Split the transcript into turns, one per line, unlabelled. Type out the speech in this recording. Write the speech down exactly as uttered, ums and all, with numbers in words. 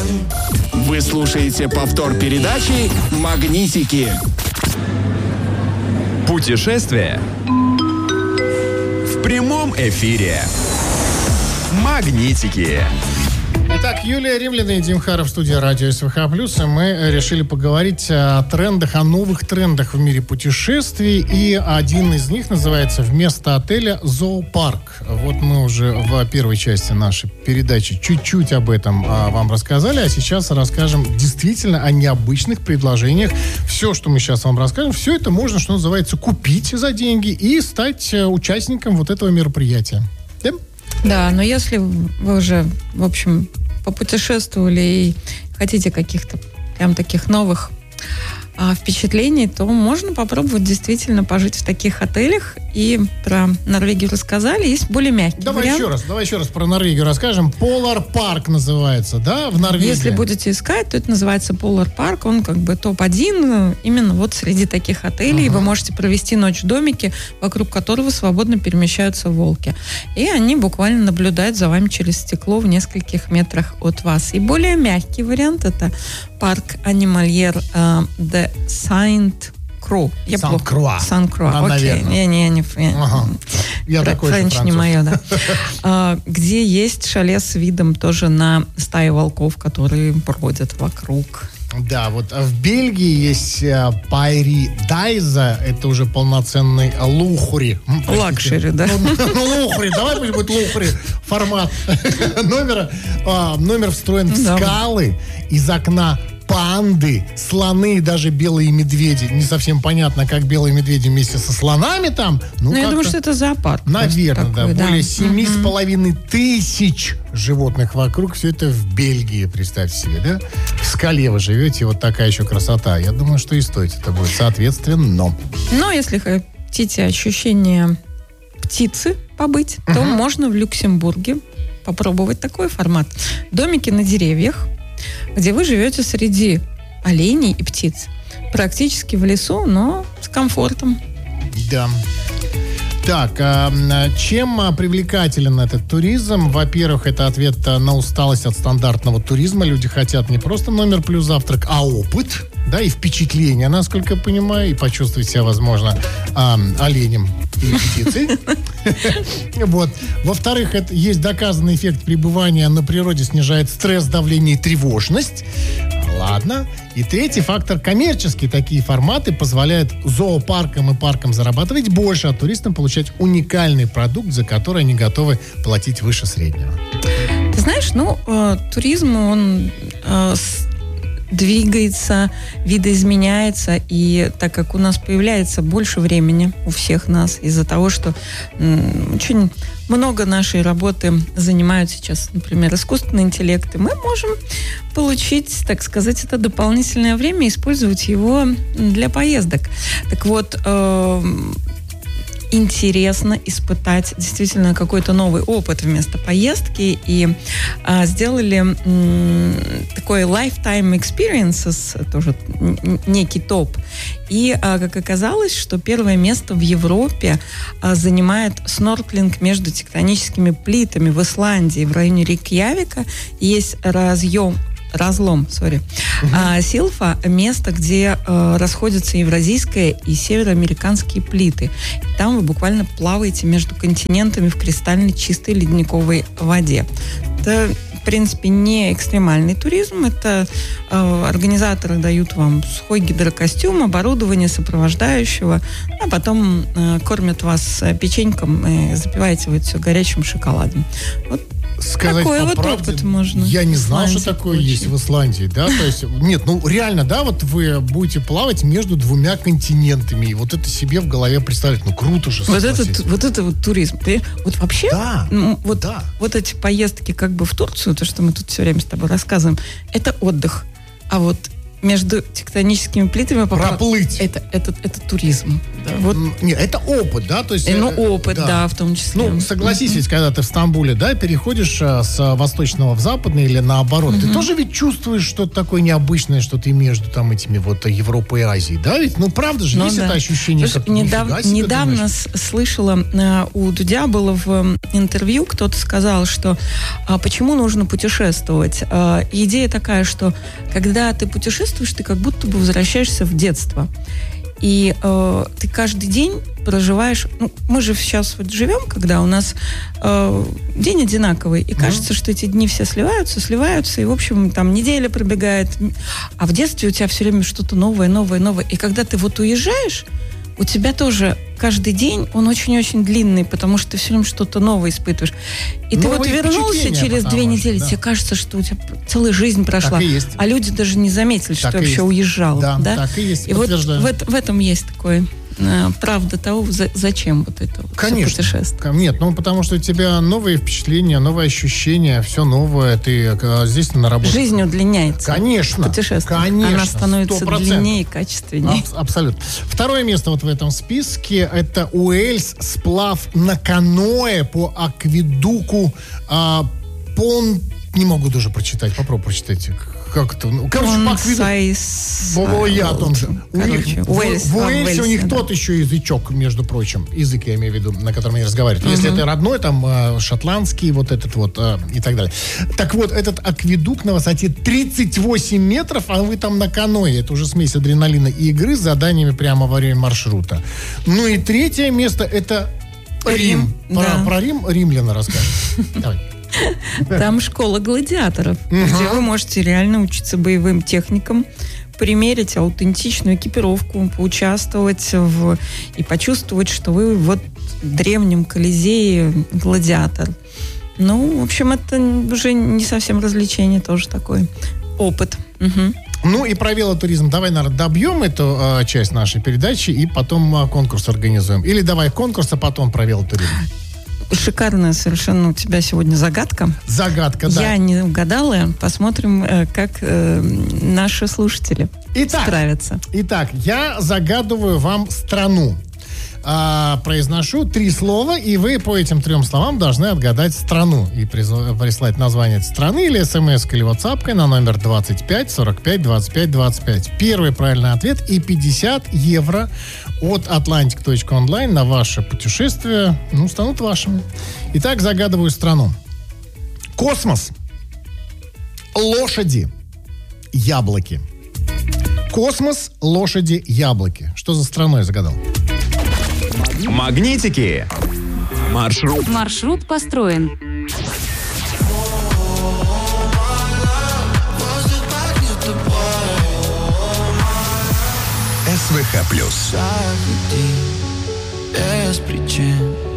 Вы слушаете повтор передачи «Магнитики».
Путешествие в прямом эфире. «Магнитики».
Итак, Юлия Римляна и Дим Харов в студии радио СВХ+. И мы решили поговорить о трендах, о новых трендах в мире путешествий. И один из них называется «Вместо отеля зоопарк». Вот мы уже в первой части нашей передачи чуть-чуть об этом а, вам рассказали. А сейчас расскажем действительно о необычных предложениях. Все, что мы сейчас вам расскажем, все это можно, что называется, купить за деньги и стать участником вот этого мероприятия. Да?
Да, но если вы уже, в общем, попутешествовали и хотите каких-то прям таких новых а, впечатлений, то можно попробовать действительно пожить в таких отелях. И про Норвегию рассказали. Есть более мягкий
давай
вариант.
еще раз, давай еще раз про Норвегию расскажем. Polar Park называется, да, в Норвегии?
Если будете искать, то это называется Polar Park. Он как бы топ один именно вот среди таких отелей. Ага. Вы можете провести ночь в домике, вокруг которого свободно перемещаются волки. И они буквально наблюдают за вами через стекло в нескольких метрах от вас. И более мягкий вариант — это парк Анимальер де Saint Кру. Я
Сан-Круа.
Сан-Круа.
А,
окей.
наверное.
Я не, не,
ага. Я
фр-
такой
френч
же
не
француз.
мое, да. а, где есть шале с видом тоже на стаи волков, которые бродят вокруг.
Да, вот в Бельгии есть Пайри Дайза, это уже полноценный лухури.
Лакшери, да.
Ну, лухури, давай пусть будет лухури формат номера. А, номер встроен в
Да.
скалы, из окна панды, слоны и даже белые медведи. Не совсем понятно, как белые медведи вместе со слонами там. Ну,
Ну, я
как-то,
думаю, что это зоопарк.
наверное,
такой,
да.
да.
Более семи с половиной тысяч животных вокруг. Все это в Бельгии, представьте себе, да? В скале вы живете, вот такая еще красота. Я думаю, что и стоить это будет соответственно.
Но если хотите ощущение птицы побыть, то
Мгм.
можно в Люксембурге попробовать такой формат. Домики на деревьях, где вы живете среди оленей и птиц. Практически в лесу, но с комфортом.
Да. Так, а чем а, привлекателен этот туризм? Во-первых, это ответ а, на усталость от стандартного туризма. Люди хотят не просто номер плюс завтрак, а опыт, да, и впечатление, насколько я понимаю, и почувствовать себя, возможно, а, оленем или птицей. Вот. Во-вторых, это есть доказанный эффект пребывания на природе, снижает стресс, давление и тревожность. Ладно. И третий фактор — коммерческие такие форматы позволяют зоопаркам и паркам зарабатывать больше, а туристам получать уникальный продукт, за который они готовы платить выше среднего.
Ты знаешь, ну, э, туризм, он э, с- двигается, видоизменяется, и так как у нас появляется больше времени у всех нас из-за того, что м, очень много нашей работы занимают сейчас, например, искусственный интеллект, и мы можем получить, так сказать, это дополнительное время и использовать его для поездок. Так вот, э, интересно испытать действительно какой-то новый опыт вместо поездки, и а, сделали м, такой lifetime experiences, тоже н- некий топ. И, а, как оказалось, что первое место в Европе а, занимает снорклинг между тектоническими плитами в Исландии, в районе Рейкьявика. Есть разъем Разлом, сори. А, Силфа — место, где э, расходятся евразийские и североамериканские плиты. И там вы буквально плаваете между континентами в кристально чистой ледниковой воде. Это, в принципе, не экстремальный туризм. Это э, организаторы дают вам сухой гидрокостюм, оборудование сопровождающего, а потом э, кормят вас печеньком и запиваете вы это все горячим шоколадом. Вот
Сказать
такой
по
вот
правде,
опыт можно.
я не
в
знал, что
Исландии
такое
получить.
есть в Исландии, да, то есть, нет, ну, реально, да, вот вы будете плавать между двумя континентами, и вот это себе в голове представить, ну, круто же,
Вот
согласись.
это, вот это вот туризм. Понимаешь? Вот вообще,
Да,
м, вот,
да.
вот эти поездки как бы в Турцию, то, что мы тут все время с тобой рассказываем, это отдых. А вот между тектоническими плитами попро-
Проплыть.
Это, это, это туризм. Да, вот.
Нет, это опыт, да? То есть,
Ну,
э,
опыт, да, в том числе.
Ну, согласись, ведь когда ты в Стамбуле, да, переходишь а, с восточного в западный или наоборот, ты тоже ведь чувствуешь что-то такое необычное, что ты между там этими вот Европой и Азией, да? Ведь, ну, правда же,
Ну,
есть
да.
это ощущение,
Слушай,
как
недав-
нифига себе,
недавно
думаешь.
с- слышала, э, у Дудя было в э, интервью, кто-то сказал, что а, почему нужно путешествовать. А, идея такая, что когда ты путешествуешь, ты как будто бы возвращаешься в детство. И э, ты каждый день проживаешь... Ну, мы же сейчас вот живем, когда у нас э, день одинаковый, и кажется, что эти дни все сливаются, сливаются, и, в общем, там неделя пробегает. А в детстве у тебя все время что-то новое, новое, новое. И когда ты вот уезжаешь, у тебя тоже каждый день, он очень-очень длинный, потому что ты все время что-то новое испытываешь. И ты
Новые
вот вернулся
впечатления,
через две
потому что,
недели,
да.
тебе кажется, что у тебя целая жизнь прошла.
и есть.
А люди даже не заметили, что
Так
я
и
вообще
есть.
уезжал.
Да,
Да,
так и есть,
И вот
подтверждаю.
в, эт- в этом есть такое э, правда того, за- зачем вот это всё
Конечно.
путешествие.
Кон- Нет, ну потому что у тебя новые впечатления, новые ощущения, все новое. Ты э, здесь на работе.
Жизнь удлиняется.
Конечно.
Путешествие.
Конечно.
Она становится
сто процентов.
длиннее и качественнее.
Аб- абсолютно. Второе место вот в этом списке — это Уэльс, сплав на каноэ по акведуку а, Пон... Не могу даже прочитать. Попробуй прочитать. Как это? Ну, короче, по акведуку.
Консайс-
Во, я о том же. У
Короче,
них, в-
Уэльс,
в
а,
Уэльсе у
Уэльсе,
них
да.
тот еще язычок, между прочим. Язык, я имею в виду, на котором они разговаривают. Если это родной, там, э, шотландский, вот этот вот, э, и так далее. Так вот, этот акведук на высоте тридцать восемь метров, а вы там на каноэ. Это уже смесь адреналина и игры с заданиями прямо во время маршрута. Ну и третье место — это Рим.
Рим,
Про,
да.
про Рим римляна расскажешь. Давай.
Там школа гладиаторов, где вы можете реально учиться боевым техникам, примерить аутентичную экипировку, поучаствовать в, и почувствовать, что вы вот в древнем Колизее гладиатор. Ну, в общем, это уже не совсем развлечение, тоже такой опыт. Мгм.
Ну и про велотуризм. Давай, наверное, добьем эту э, часть нашей передачи и потом э, конкурс организуем. Или давай конкурс, а потом про велотуризм.
Шикарная совершенно у тебя сегодня загадка.
Загадка, да.
Я не угадала. Посмотрим, э, как э, наши слушатели
Итак,
справятся.
Итак, я загадываю вам страну. А, произношу три слова, и вы по этим трем словам должны отгадать страну и призв- прислать название этой страны или смс или ватсапкой на номер двадцать пять сорок пять двадцать пять двадцать пять. Первый правильный ответ и пятьдесят евро от atlantic точка онлайн на ваше путешествие, ну, станут вашими. Итак, загадываю страну. Космос. Лошади. Яблоки. Космос, лошади, яблоки. Что за страну я загадал?
Магнитики. Маршрут.
Маршрут построен.
СВХ плюс.
без причин.